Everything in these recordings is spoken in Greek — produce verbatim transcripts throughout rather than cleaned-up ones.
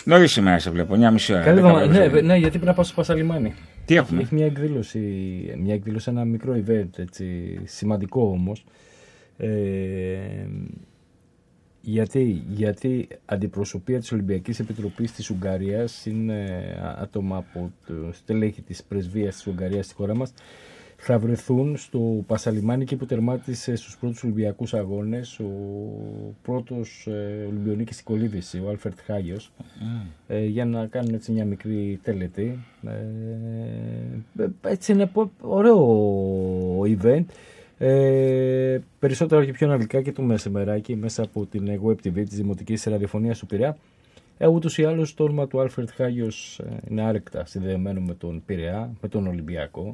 Νωρίς σήμερα σε βλέπω, μια μισή ώρα. Καλή εβδομάδα. Ναι, ναι, γιατί πρέπει να πάω στο Πασαλιμάνι. Τι έχουμε? Έχει μια εκδήλωση, μια εκδήλωση, ένα μικρό event, έτσι, σημαντικό όμως. Ε, γιατί, γιατί αντιπροσωπεία της Ολυμπιακής Επιτροπής της Ουγγαρίας είναι άτομα από το στελέχη της πρεσβείας της Ουγγαρίας στη χώρα μας. Θα βρεθούν στο Πασαλιμάνι και που τερμάτισε στους πρώτους Ολυμπιακούς Αγώνες ο πρώτος ε, Ολυμπιονίκης στην κολύμβηση, ο Άλφερτ Χάγιος, mm. ε, για να κάνουν έτσι μια μικρή τελετή. Ε, έτσι είναι ωραίο event. Ε, περισσότερο και πιο αναλυτικά και το μεσημεράκι μέσα από την Web τι βι της Δημοτικής Ραδιοφωνίας του Πειραιά. Ε, ούτως ή άλλως το όνομα του Άλφερτ Χάγιος ε, είναι άρρηκτα συνδεμένο με τον Πειραιά, με τον Ολυμπιακό.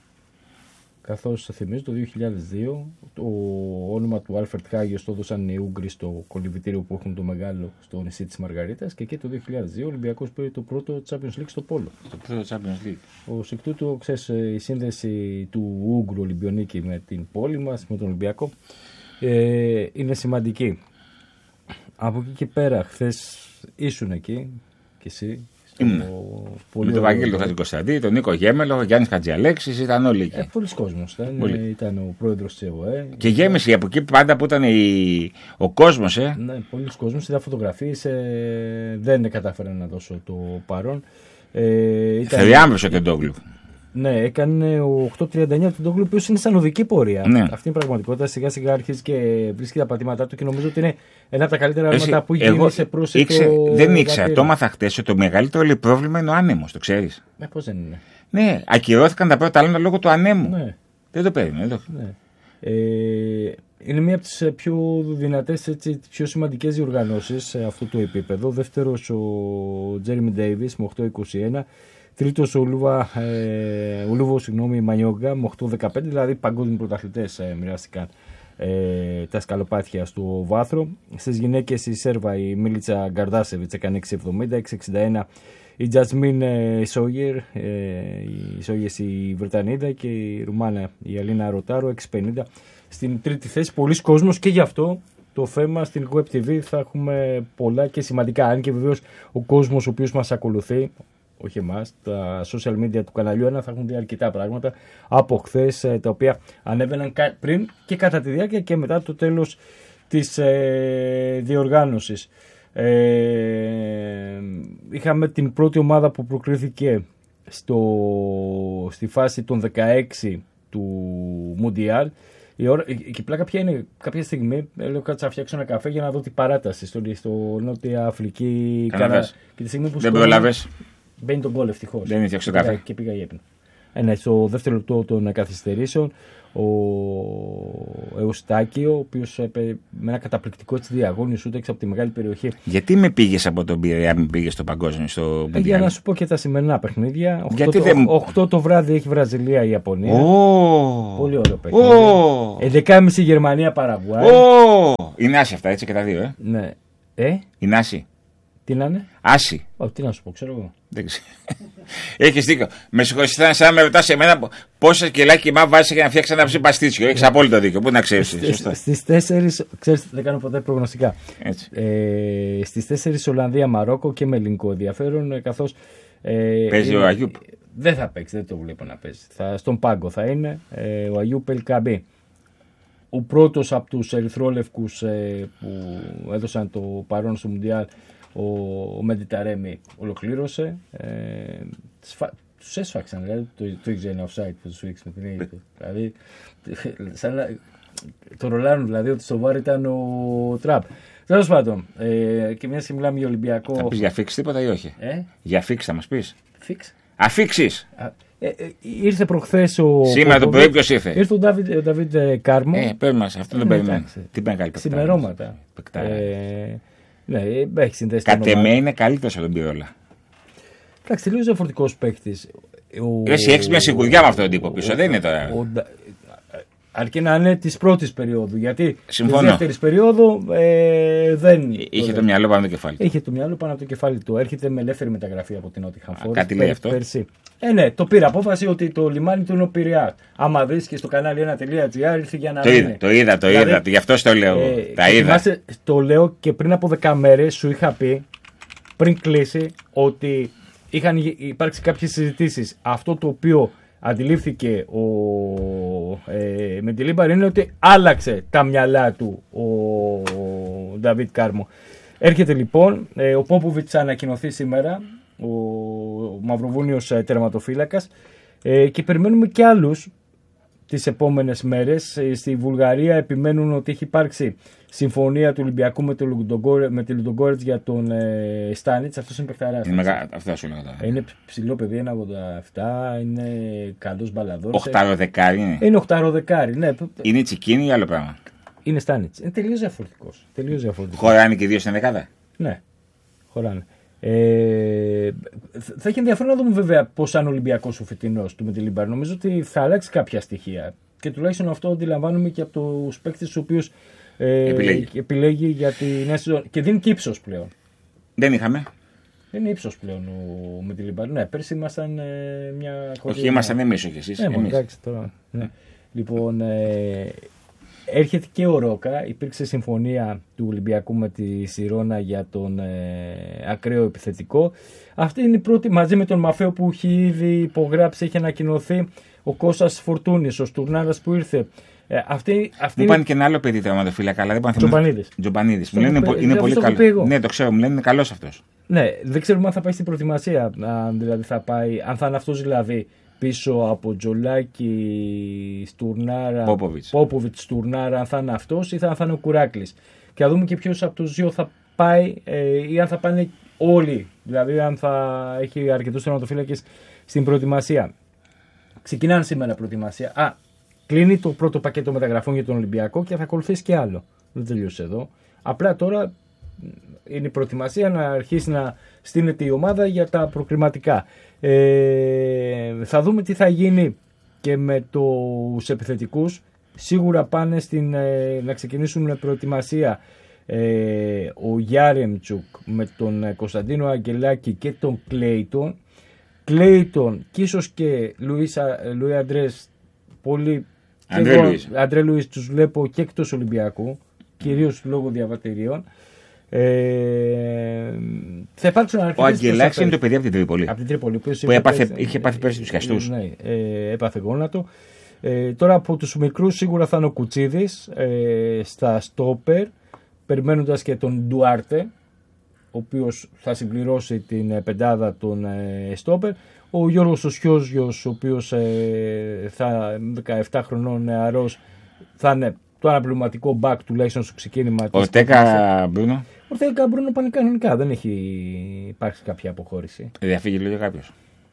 Καθώς θυμίζω το δύο χιλιάδες δύο το όνομα του Άλφερτ Χάγιος το έδωσαν οι Ούγγροι στο κολυμβητήριο που έχουν το μεγάλο στο νησί της Μαργαρίτας και εκεί το δύο χιλιάδες δύο ο Ολυμπιακός πήρε το πρώτο Champions League στο Πόλο. Το πρώτο Champions League. Ως εκ τούτου, ξέρεις, η σύνδεση του Ούγγρου Ολυμπιονίκη με την πόλη μας, με τον Ολυμπιακό, ε, είναι σημαντική. Από εκεί και πέρα, χθες ήσουν εκεί και εσύ. Με τον Βαγγέλη τον Χατζικοσταντή, τον Νίκο Γέμελο, ο Γιάννης Χατζιαλέξης, ήταν όλοι εκεί. Ε, πολλοί κόσμος ήταν, Πολύ. ήταν ο πρόεδρος της ΕΟΕ. Και γέμισε από εκεί πάντα που ήταν η... ο κόσμος. Ε. Ναι, πολλοί κόσμος, είδα φωτογραφίες, ε, δεν κατάφερα να δώσω το παρόν. Ε, ήταν... Θεδιάμβησε ο Τεντόγλου. Ναι, έκανε ο οκτώ τριάντα εννιά του Τεντόγλου, ο οποίος είναι σαν οδική πορεία. Ναι. Αυτή είναι η πραγματικότητα. Σιγά σιγά αρχίζει και βρίσκει τα πατήματά του και νομίζω ότι είναι ένα από τα καλύτερα πράγματα που γίνει σε πρόσεχο. Δεν ήξερα, το έμαθα χτες ότι το μεγαλύτερο πρόβλημα είναι ο άνεμος, το ξέρεις. Ε, πώς δεν είναι. Ναι, ακυρώθηκαν τα πρώτα άλλα λόγω του ανέμου. Ναι. Δεν το περίμενε. Ναι. Ε, είναι μία από τις πιο δυνατές, έτσι, πιο σημαντικές διοργανώσεις σε αυτό το επίπεδο. Δεύτερος ο Τζέρεμι Ντέιβις με οκτώ είκοσι ένα. Τρίτος ο, Λούβα, ε, ο Λούβο συγγνώμη, Μανιόγκα με οκτώ δεκαπέντε, δηλαδή παγκόσμιοι πρωταθλητές ε, μοιράστηκαν ε, τα σκαλοπάτια στο βάθρο. Στις γυναίκες η Σέρβα η Μίλιτσα Γκαρδάσεβιτς έκανε έξι εβδομήντα, έξι εξήντα ένα. Η Τζασμίν Σόγερ, η Σόγερ η Βρετανίδα και η Ρουμάνα η Αλίνα Ροτάρο έξι πενήντα. Στην τρίτη θέση πολλοί κόσμος και γι' αυτό το θέμα στην Web τι βι θα έχουμε πολλά και σημαντικά. Αν και βεβαίως ο κόσμος ο οποίος μας ακολουθεί, όχι εμάς, τα social media του καναλιού ένα θα έχουν δει αρκετά πράγματα από χθες, τα οποία ανέβαιναν πριν και κατά τη διάρκεια και μετά το τέλος της ε, διοργάνωσης. Ε, είχαμε την πρώτη ομάδα που προκρίθηκε στο, στη φάση των δεκαέξι του Μουντιάλ. Η, ώρα, η, η πλάκα ποια είναι, κάποια στιγμή λέω κάτσα να φτιάξω ένα καφέ για να δω την παράταση στο, στο Νότια Αφρική, Καναδά. Και τη στιγμή που δεν προλάβες. Μπαίνει τον γκολ ευτυχώς. Δεν έφτιαξε το καφέ. Και πήγα για ύπνο. Ε, ναι, στο δεύτερο λεπτό των καθυστερήσεων ο Εουστάκιο, ο οποίος με ένα καταπληκτικό διαγώνιο σούτ έξω από τη μεγάλη περιοχή. Γιατί με πήγες από τον Πειραιά, με πήγες στο παγκόσμιο, στο ε, για να σου πω και τα σημερινά παιχνίδια. Γιατί οκτώ, δεν... οκτώ το βράδυ έχει Βραζιλία η Ιαπωνία. Oh. Πολύ ωραίο παιχνίδι. Oh. έντεκα και μισή Γερμανία Παραγουάη. Oh. Είναι άση αυτά, έτσι και τα δύο, ε. Ναι. Ε? Είναι άση. Τι να είναι? Άση. Oh, τι να σου πω, ξέρω εγώ. Δεν ξέρω. Έχεις δίκιο. Με συγχωρείς, ήταν σαν να με ρωτάς εμένα πόσα κιλά κοιμά βάζεις για να φτιάξεις ένα ψι παστίτσιο. Έχεις απόλυτο δίκιο. Πού να ξέρεις. Στις τέσσερις, ξέρεις, δεν κάνω ποτέ προγνωστικά. Ε, στις τέσσερις Ολλανδία Μαρόκο και με ελληνικό ενδιαφέρον, καθώς. Ε, παίζει είναι, ο Αγιούπ. Δεν θα παίξει, δεν το βλέπω να παίζει. Θα, στον πάγκο θα είναι ε, ο Αγιούπ Ελκαμπή. Ο πρώτος από τους ερυθρόλευκους ε, που έδωσαν το παρόν στο Μουντιάλ. Ο, ο Μεντιταρέμι ολοκλήρωσε. Ε, τους έσφαξαν, δηλαδή το, το ήξερε ένα offside που τους ήξερε την ίδια. Δηλαδή, σαν, το ρολάνουν, δηλαδή ότι στο βάρ ήταν ο Τραμπ. Τέλος πάντων, ε, και μια και μιλάμε για Ολυμπιακό. Θα πεις για φίξ τίποτα ή όχι? Ε? Για φίξ θα μας πεις? Φίξ. Αφίξεις. Ε, ε, ήρθε προχθές ο. Σήμερα το πρωί ποιος ήρθε? Ήρθε ο Ντάβιντ, ο Νταβίτ Κάρμο. Ε, πρέπει μας, αυτό δεν περιμένει. Τι πάει καλή παικτάρα. Ξημερώματα. Ναι, έχει συνδέσει. Κατ' εμέ είναι καλύτερος από τον Πυρόλα. Εντάξει, τελείως διαφορετικός παίκτης. Εσύ έχεις μια σιγουριά με αυτόν τον τύπο πίσω, δεν είναι τώρα. Ο, αρκεί να είναι της πρώτης περίοδου. Γιατί της δεύτερης περίοδου ε, δεν. Είχε το, το μυαλό πάνω από το κεφάλι. Είχε το μυαλό πάνω από το κεφάλι του. Έρχεται με ελεύθερη μεταγραφή από την Νότιχαμ Φόρεστ. Κάτι λέει αυτό. Πέρσι. Ε, ναι, το πήρε απόφαση ότι το λιμάνι του είναι ο Πειραιάς. Άμα δεις και στο κανάλι ένα τελεία τζι άρ ήρθε για να το μείνει. Είδα, το είδα, το δηλαδή, είδα. Γι' αυτό το λέω. Ε, τα είδα. Θυμάστε, το λέω και πριν από δέκα μέρες σου είχα πει πριν κλείσει ότι είχαν υπάρξει κάποιες συζητήσεις. Αυτό το οποίο αντιλήφθηκε ο ε, Μεντιλίμπαρ είναι ότι άλλαξε τα μυαλά του ο Νταβίτ Κάρμο. Έρχεται λοιπόν, ε, ο Πόποβιτς θα ανακοινωθεί σήμερα, ο, ο Μαυροβούνιος ε, τερματοφύλακας, ε, και περιμένουμε και άλλους τις επόμενες μέρες. Ε, στη Βουλγαρία επιμένουν ότι έχει υπάρξει συμφωνία του Ολυμπιακού με, το Λουντογκόρε, με τη Λουντογκόρετς για τον ε, Στάνιτς. Αυτός είναι παιχταράς. Είναι, μεγα... Αυτά σου λέγα. Είναι ψηλό παιδί, ένα ογδόντα επτά, είναι καλός μπαλαδόρος. Οχτάροδεκάρι είναι. Είναι οχτάροδεκάρι, ναι. Είναι τσικίνη ή άλλο πράγμα. Είναι Στάνιτς. Είναι τελείως διαφορετικός. Τελείως διαφορετικός. Χωράνε και δύο στην δεκάδα. Ναι, χωράνε. Ε, θα έχει ενδιαφέρον να δούμε βέβαια πώς θα είναι ο Ολυμπιακός ο φετινός του Μεντιλίμπαρ. Νομίζω ότι θα αλλάξει κάποια στοιχεία. Και τουλάχιστον αυτό αντιλαμβάνομαι και από τους παίκτες τους οποίους ε, επιλέγει. επιλέγει για τη νέα σεζόν. Και δίνει και ύψος πλέον. Δεν είχαμε. Δεν είναι ύψος πλέον ο Μεντιλίμπαρ. Ναι, πέρσι ήμασταν ε, μια χωρί. Όχι, ήμασταν εμείς, όχι εσείς. Ναι, εμείς. Εντάξει, τώρα, ναι. Λοιπόν, ε, έρχεται και ο Ρόκα. Υπήρξε συμφωνία του Ολυμπιακού με τη Σιρόνα για τον ε, ακραίο επιθετικό. Αυτή είναι η πρώτη, μαζί με τον Μαφέο που έχει ήδη υπογράψει, έχει ανακοινωθεί. Ο Κώστας Φορτούνης, ο Στουρνάρας που ήρθε. Ε, αυτή, αυτή μου είπαν και ένα άλλο παιδί τερματοφύλακα, αλλά δεν πάνε. Τζομπανίδης. Τζομπανίδης. Μου λένε είναι, είναι πολύ καλό. Ναι, το ξέρω, μου λένε είναι καλός αυτός. Ναι, δεν ξέρουμε αν θα πάει στην προετοιμασία. Αν, δηλαδή θα πάει, αν θα είναι αυτός δηλαδή πίσω από Τζολάκη, Στουρνάρα, Πόποβιτς, Στουρνάρα, αν θα είναι αυτός ή θα, θα είναι ο Κουράκλης. Και θα δούμε και ποιος από τους δύο θα πάει ε, ή αν θα πάνε όλοι. Δηλαδή αν θα έχει αρκετούς τερματοφύλακες στην προετοιμασία. Ξεκινάνε σήμερα προετοιμασία. Α, κλείνει το πρώτο πακέτο μεταγραφών για τον Ολυμπιακό και θα ακολουθήσει και άλλο. Δεν τελείωσε εδώ. Απλά τώρα είναι η προετοιμασία να αρχίσει να στείνεται η ομάδα για τα προκριματικά. Ε, θα δούμε τι θα γίνει και με τους επιθετικούς. Σίγουρα πάνε στην, ε, να ξεκινήσουν προετοιμασία ε, ο Γιάρεμτσουκ με τον Κωνσταντίνο Αγγελάκη και τον Κλέιτον. Κλέιτον και ίσως και Λουί Αντρές, πολύ Αντρέ Λουίς τους βλέπω και εκτός Ολυμπιακού, κυρίως λόγω διαβατηρίων. Ε, θα υπάρξουν αρκετές. Ο Αγγελάκης είναι το παιδί από την Τρίπολη. Από την Τρίπολη, που έπαθε, είχε πάθει πέρσι τους χαστούς. Ναι, ε, έπαθε γόνατο. Ε, τώρα από τους μικρούς σίγουρα θα είναι ο Κουτσίδης ε, στα στόπερ, περιμένοντας και τον Ντουάρτε, ο οποίος θα συμπληρώσει την πεντάδα των ε, στόπερ. Ο Γιώργος ο Σιώζιος, ο οποίος ε, θα δεκαεπτά χρονών νεαρός, θα είναι το αναπληρωματικό back τουλάχιστον στο ξεκίνημα. Ο Τέκα Μπρούνο. Ο Τέκα Μπρούνο πάνε κανονικά, δεν έχει υπάρξει κάποια αποχώρηση. Διαφύγει λίγο κάποιος.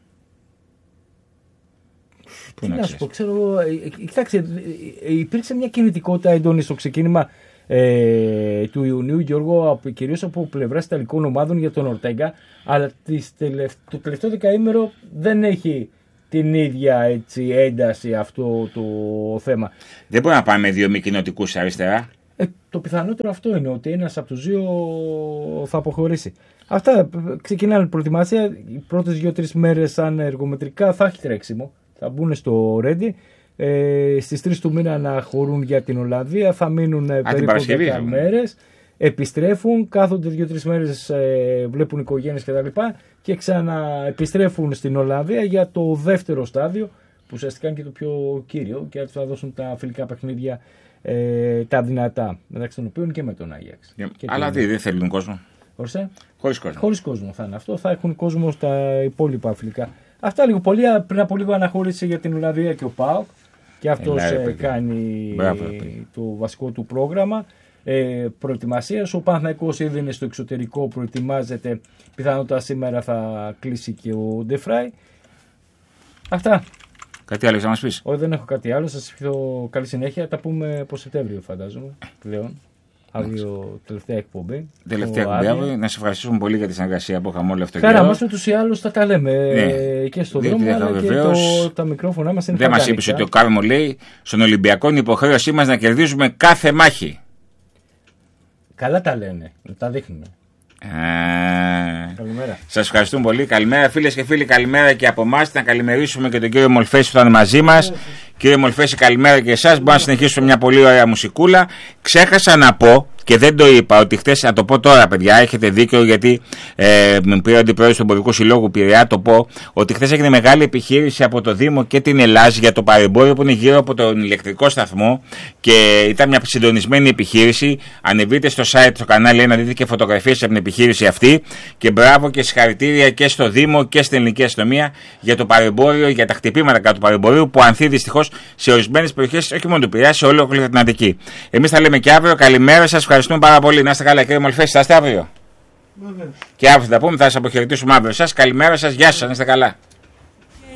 Τι να σου πω, ξέρω, κοιτάξτε, υπήρξε μια κινητικότητα έντονη στο ξεκίνημα ε, του Ιουνίου, Γιώργο, κυρίως από πλευράς ιταλικών ομάδων για τον Ορτέγκα, αλλά το τελευταίο δεκαήμερο δεν έχει την ίδια έτσι, ένταση αυτό το θέμα. Δεν μπορεί να πάμε με δύο μη κοινοτικούς αριστερά. Ε, το πιθανότερο αυτό είναι ότι ένας από τους δύο θα αποχωρήσει. Αυτά ξεκινάνε προετοιμασία. Οι πρώτες δύο-τρεις μέρες, σαν εργομετρικά, θα έχει τρέξιμο. Θα μπουν στο Ρέντι. Ε, στις τρεις του μήνα να χωρούν για την Ολλανδία. Θα μείνουν Α, περίπου δέκα μέρες. Επιστρέφουν, κάθονται δύο-τρεις μέρες, ε, βλέπουν οικογένειες κτλ. Και, και ξαναεπιστρέφουν στην Ολλανδία για το δεύτερο στάδιο, που ουσιαστικά είναι και το πιο κύριο, και θα δώσουν τα φιλικά παιχνίδια ε, τα δυνατά. Μεταξύ των οποίων και με τον Άγιαξ. Yeah. Αλλά τι, δεν θέλουν κόσμο. Ορσε. Χωρίς κόσμο. Χωρίς κόσμο θα είναι αυτό. Θα έχουν κόσμο στα υπόλοιπα φιλικά. Αυτά λίγο πολύ. Πριν από λίγο αναχώρησε για την Ολλανδία και ο ΠΑΟΚ. Και αυτός ε, κάνει Μπράβο, το βασικό του πρόγραμμα ε, προετοιμασίας. Ο Παναθηναϊκός ήδη είναι στο εξωτερικό, προετοιμάζεται. Πιθανότατα σήμερα θα κλείσει και ο Ντεφράι. Αυτά. Κάτι άλλο να μας πεις? Όχι, δεν έχω κάτι άλλο. Σας ευχηθώ καλή συνέχεια. Τα πούμε από Σεπτέμβριο, φαντάζομαι, πλέον. Αύριο τελευταία εκπομπή. Τελευταία εκπομπή. Αύριο. Να σε ευχαριστήσουμε πολύ για τη συνεργασία που είχαμε όλο αυτό το καιρό. Χαρά μας, ούτως ή άλλως θα τα λέμε ναι. και στον δρόμο, αλλά βεβαίως, και το, τα μικρόφωνα μας είναι δεν μας είπες ότι ο Κάρμο λέει στον Ολυμπιακό είναι υποχρέωσή μας να κερδίζουμε κάθε μάχη. Καλά τα λένε, τα δείχνουμε. Α, καλημέρα. Σας ευχαριστούμε πολύ. Καλημέρα φίλες και φίλοι, καλημέρα και από εμάς. Να καλημερίσουμε και τον κύριο Μολφέση που ήταν μαζί μας. Κύριε Μολφέση, καλημέρα και εσάς. Μπορούμε να συνεχίσουμε μια πολύ ωραία μουσικούλα. Ξέχασα να πω και δεν το είπα ότι χθες, να το πω τώρα, παιδιά, έχετε δίκιο, γιατί ε, πήρα αντιπρόεδρο του Εμπορικού Συλλόγου Πειραιά, το πω ότι χθες έγινε μεγάλη επιχείρηση από το Δήμο και την Ελλάδα για το παρεμπόριο που είναι γύρω από τον ηλεκτρικό σταθμό και ήταν μια συντονισμένη επιχείρηση. Ανεβείτε στο site, στο κανάλι, να δείτε και φωτογραφίες από την επιχείρηση αυτή. Και μπράβο και συγχαρητήρια και στο Δήμο και στην ελληνική αστυνομία για το παρεμπόριο, για τα χτυπήματα κάτω του παρεμπορίου που ανθεί δυστυχώς σε ορισμένες περιοχές, όχι μόνο του Πειραιά, σε όλη την Αττική. Εμείς θα λέμε και αύριο. Καλημέρα σας, ευχαριστούμε πάρα πολύ. Να είστε καλά, κύριε Μολφέση, θα είστε αύριο. Βεβαίως. Και αύριο θα τα πούμε, θα σας αποχαιρετήσουμε αύριο. Σας καλημέρα σας, γεια σας, να είστε καλά.